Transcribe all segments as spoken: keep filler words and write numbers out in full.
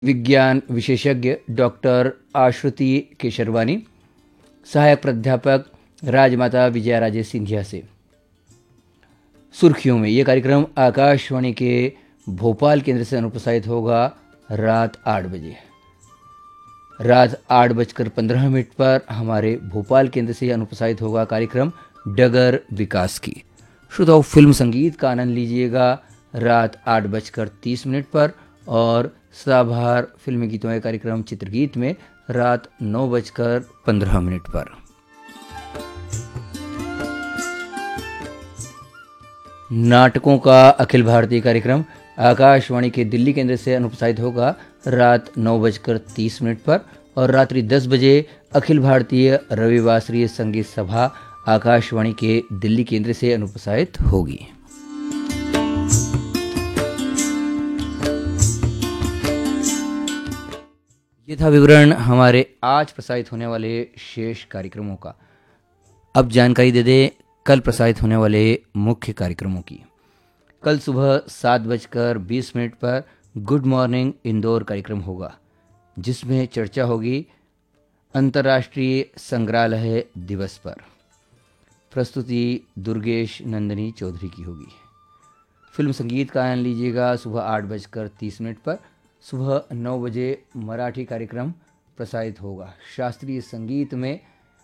विज्ञान विशेषज्ञ डॉक्टर आश्रुति केशरवानी, सहायक प्राध्यापक राजमाता विजया राजे सिंधिया से। सुर्खियों में ये कार्यक्रम आकाशवाणी के भोपाल केंद्र से अनुप्रसारित होगा रात आठ बजे। रात आठ बजकर पंद्रह मिनट पर हमारे भोपाल केंद्र से अनुप्रसारित होगा कार्यक्रम डगर विकास की। श्रोताओं, फिल्म संगीत का आनंद लीजिएगा रात आठ बजकर तीस मिनट पर और सदाबहार फिल्मी गीतों के कार्यक्रम चित्रगीत में रात नौ बजकर पंद्रह मिनट पर। नाटकों का अखिल भारतीय कार्यक्रम आकाशवाणी के दिल्ली केंद्र से अनुप्रसारित होगा रात नौ बजकर तीस मिनट पर और रात्रि दस बजे अखिल भारतीय रविवासरीय संगीत सभा आकाशवाणी के दिल्ली केंद्र से अनुप्रसारित होगी। ये था विवरण हमारे आज प्रसारित होने वाले शेष कार्यक्रमों का। अब जानकारी दे दें कल प्रसारित होने वाले मुख्य कार्यक्रमों की। कल सुबह सात बजकर बीस मिनट पर गुड मॉर्निंग इंदौर कार्यक्रम होगा, जिसमें चर्चा होगी अंतर्राष्ट्रीय संग्रहालय दिवस पर। प्रस्तुति दुर्गेश नंदिनी चौधरी की होगी। फिल्म संगीत का आनंद लीजिएगा सुबह आठ बजकर तीस मिनट पर। सुबह नौ बजे मराठी कार्यक्रम प्रसारित होगा। शास्त्रीय संगीत में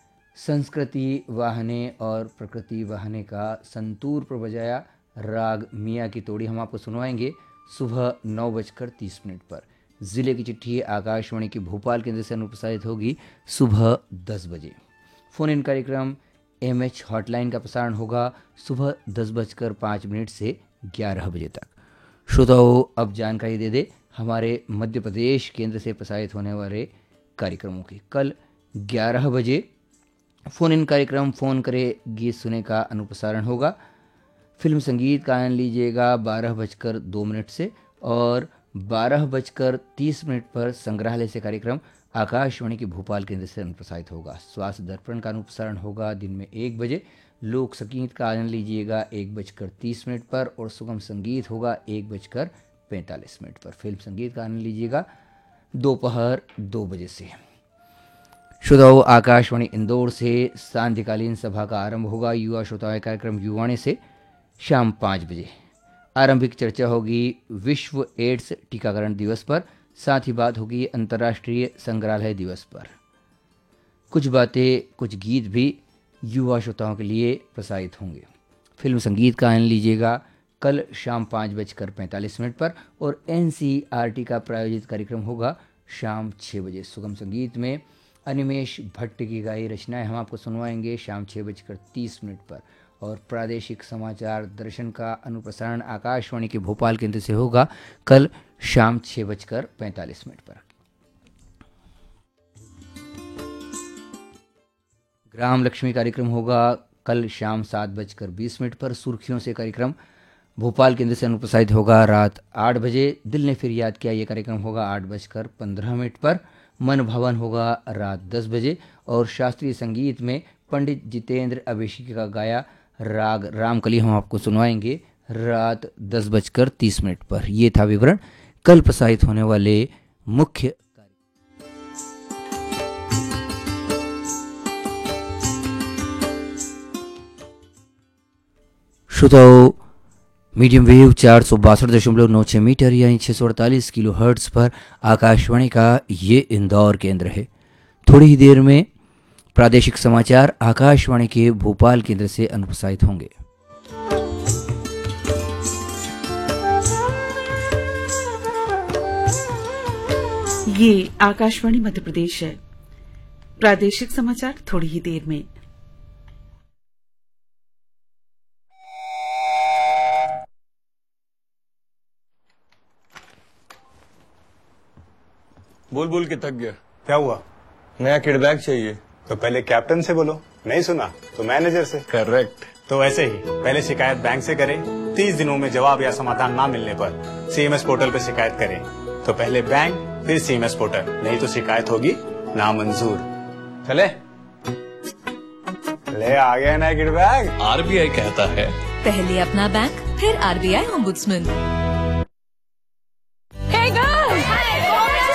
संस्कृति वाहने और प्रकृति वाहने का संतूर पर बजाया राग मियाँ की तोड़ी हम आपको सुनवाएंगे सुबह नौ बजकर तीस मिनट पर। ज़िले की चिट्ठी आकाशवाणी की भोपाल केंद्र से अनुप्रसारित होगी सुबह दस बजे। फ़ोन इन कार्यक्रम एम एच हॉटलाइन का प्रसारण होगा सुबह दस बजकर पाँच मिनट से ग्यारह बजे तक। श्रोताओं, अब जानकारी दे दे हमारे मध्य प्रदेश केंद्र से प्रसारित होने वाले कार्यक्रमों की। कल ग्यारह बजे फ़ोन इन कार्यक्रम फ़ोन करे गीत सुने का अनुप्रसारण होगा। फिल्म संगीत का आनंद लीजिएगा बारह बजकर दो मिनट से और बारह बजकर तीस मिनट पर संग्रहालय से कार्यक्रम आकाशवाणी के भोपाल केंद्र से अनुप्रसारित होगा। स्वास्थ्य दर्पण का अनुप्रसारण होगा दिन में एक बजे। लोक संगीत का आनंद लीजिएगा एक बजकर तीस मिनट पर और सुगम संगीत होगा एक बजकर पैंतालीस मिनट पर। फिल्म संगीत का आनंद लीजिएगा दोपहर दो बजे से। श्रोताओं, आकाशवाणी इंदौर से सांध्यकालीन सभा का आरंभ होगा। युवा श्रोताओं कार्यक्रम युवाणी से शाम पाँच बजे। आरंभिक चर्चा होगी विश्व एड्स टीकाकरण दिवस पर, साथ ही बात होगी अंतर्राष्ट्रीय संग्रहालय दिवस पर। कुछ बातें कुछ गीत भी युवा श्रोताओं के लिए प्रसारित होंगे। फिल्म संगीत का आनंद लीजिएगा कल शाम पाँच बजकर पैंतालीस मिनट पर और एन सी आर टी का प्रायोजित कार्यक्रम होगा शाम छः बजे। सुगम संगीत में अनिमेश भट्ट की गाई रचनाएं हम आपको सुनवाएंगे शाम छः बजकर तीस मिनट पर और प्रादेशिक समाचार दर्शन का अनुप्रसारण आकाशवाणी के भोपाल केंद्र से होगा कल शाम छः बजकर पैंतालीस मिनट पर। ग्राम लक्ष्मी कार्यक्रम होगा कल शाम सात बजकर बीस मिनट पर। सुर्खियों से कार्यक्रम भोपाल केंद्र से अनुप्रसारित होगा रात आठ बजे। दिल ने फिर याद किया ये कार्यक्रम होगा आठ बजकर पंद्रह मिनट पर। मन भवन होगा रात दस बजे और शास्त्रीय संगीत में पंडित जितेंद्र अभिषेकी का गाया राग रामकली हम आपको सुनवाएंगे रात दस बजकर तीस मिनट पर। यह था विवरण कल प्रसारित होने वाले मुख्य। श्रोताओं, मीडियम वेव चार सौ बासठ दशमलव नौ छः मीटर यानी छः सौ अड़तालीस किलो हर्ट्ज पर आकाशवाणी का ये इंदौर केंद्र है। थोड़ी ही देर में प्रादेशिक समाचार आकाशवाणी के भोपाल केंद्र से अनुप्रसारित होंगे। ये आकाशवाणी मध्य प्रदेश है। प्रादेशिक समाचार थोड़ी ही देर में। बोल बोल के थक गया। क्या हुआ? नया किडबैग चाहिए। तो पहले कैप्टन से बोलो, नहीं सुना तो मैनेजर से। करेक्ट। तो वैसे ही पहले शिकायत बैंक से करें, तीस दिनों में जवाब या समाधान ना मिलने पर सीएमएस पोर्टल पे शिकायत करें। तो पहले बैंक फिर सीएमएस पोर्टल, नहीं तो शिकायत होगी नामंजूर। चले ले आ गया नया किडबैग। आरबीआई कहता है पहले अपना बैंक फिर आरबीआई ओम्बुड्समैन।